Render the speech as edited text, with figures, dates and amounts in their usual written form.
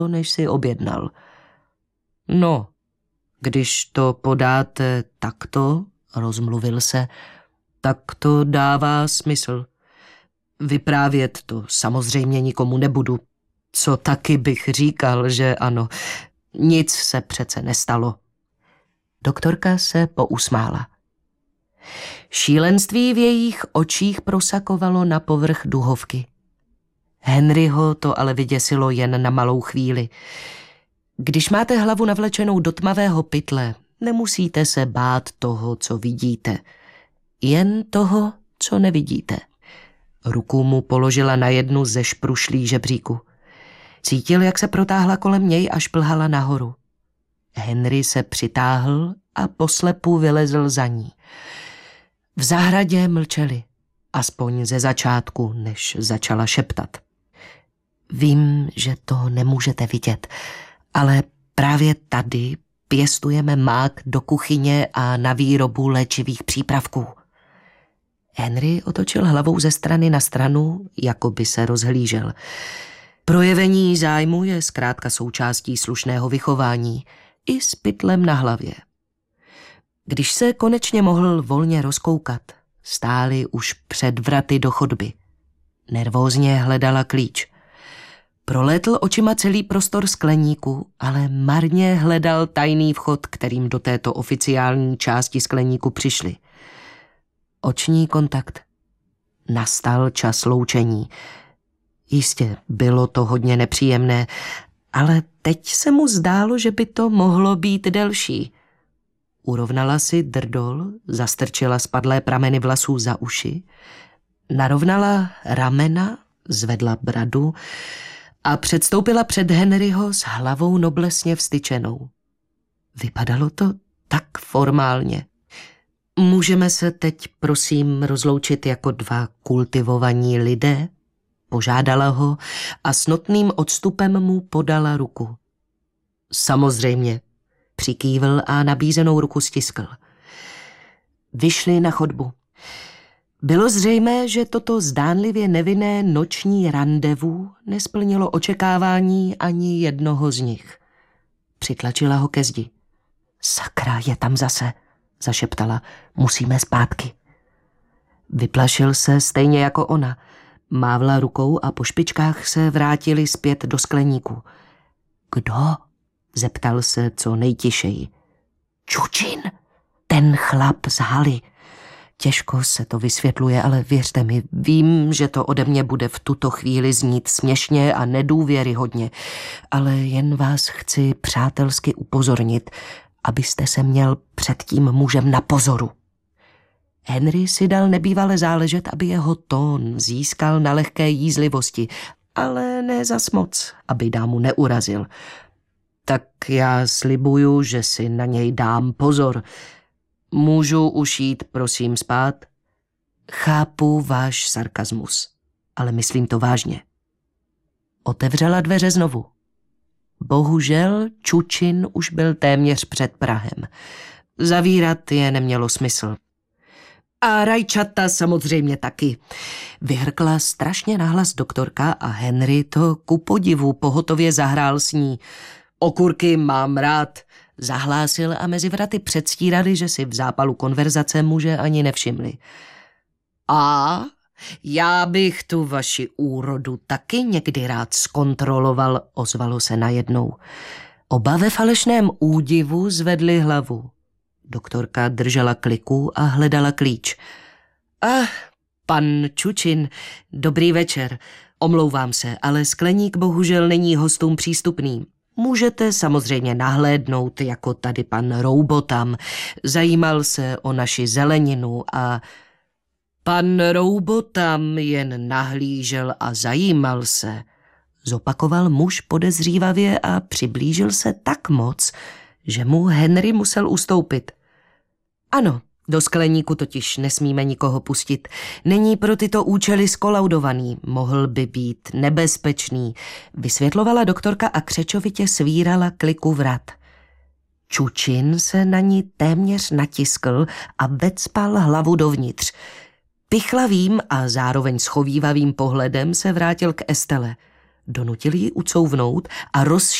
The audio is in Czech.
než si objednal. No, když to podáte takto, rozmluvil se, tak to dává smysl. Vyprávět to samozřejmě nikomu nebudu, co taky bych říkal, že ano, nic se přece nestalo. Doktorka se pousmála. Šílenství v jejich očích prosakovalo na povrch duhovky. Henryho to ale vyděsilo jen na malou chvíli. Když máte hlavu navlečenou do tmavého pytle, nemusíte se bát toho, co vidíte. Jen toho, co nevidíte. Ruku mu položila na jednu ze šprušlí žebříku. Cítil, jak se protáhla kolem něj a šplhala nahoru. Henry se přitáhl a poslepu vylezl za ní. V zahradě mlčeli, aspoň ze začátku, než začala šeptat. Vím, že to nemůžete vidět, ale právě tady pěstujeme mák do kuchyně a na výrobu léčivých přípravků. Henry otočil hlavou ze strany na stranu, jako by se rozhlížel. Projevení zájmu je zkrátka součástí slušného vychování, i s pytlem na hlavě. Když se konečně mohl volně rozkoukat, stáli už před vraty do chodby. Nervózně hledala klíč. Prolétl očima celý prostor skleníku, ale marně hledal tajný vchod, kterým do této oficiální části skleníku přišli. Oční kontakt. Nastal čas loučení. Jistě, bylo to hodně nepříjemné, ale teď se mu zdálo, že by to mohlo být delší. Urovnala si drdol, zastrčila spadlé prameny vlasů za uši, narovnala ramena, zvedla bradu a předstoupila před Henryho s hlavou noblesně vstyčenou. Vypadalo to tak formálně. Můžeme se teď, prosím, rozloučit jako dva kultivovaní lidé? Požádala ho a s notným odstupem mu podala ruku. Samozřejmě, přikývl a nabízenou ruku stiskl. Vyšli na chodbu. Bylo zřejmé, že toto zdánlivě nevinné noční randevu nesplnilo očekávání ani jednoho z nich. Přitlačila ho ke zdi. Sakra, je tam zase, zašeptala, musíme zpátky. Vyplašil se stejně jako ona. Mávla rukou a po špičkách se vrátili zpět do skleníku. Kdo? Zeptal se co nejtišeji. Čučin, ten chlap z haly. Těžko se to vysvětluje, ale věřte mi, vím, že to ode mě bude v tuto chvíli znít směšně a nedůvěryhodně, ale jen vás chci přátelsky upozornit, abyste se měl před tím mužem na pozoru. Henry si dal nebývale záležet, aby jeho tón získal na lehké jízlivosti, ale ne zas moc, aby dámu neurazil. Tak já slibuju, že si na něj dám pozor. Můžu už jít, prosím, spát? Chápu váš sarkazmus, ale myslím to vážně. Otevřela dveře znovu. Bohužel Čučin už byl téměř před prahem. Zavírat je nemělo smysl. A rajčata samozřejmě taky. Vyhrkla strašně nahlas doktorka a Henry to ku podivu pohotově zahrál s ní. Okurky mám rád, zahlásil a mezi vraty předstírali, že si v zápalu konverzace muže ani nevšimli. A já bych tu vaši úrodu taky někdy rád zkontroloval, ozvalo se najednou. Oba ve falešném údivu zvedli hlavu. Doktorka držela kliku a hledala klíč. Pan Čučin, dobrý večer. Omlouvám se, ale skleník bohužel není hostům přístupný. Můžete samozřejmě nahlédnout, jako tady pan Roubotam. Zajímal se o naši zeleninu a... Pan Roubotam jen nahlížel a zajímal se. Zopakoval muž podezřívavě a přiblížil se tak moc, že mu Henry musel ustoupit. Ano, do skleníku totiž nesmíme nikoho pustit. Není pro tyto účely skolaudovaný, mohl by být nebezpečný, vysvětlovala doktorka a křečovitě svírala kliku vrat. Čučin se na ní téměř natiskl a vecpal hlavu dovnitř. Pichlavým a zároveň schovívavým pohledem se vrátil k Estele. Donutil ji ucouvnout a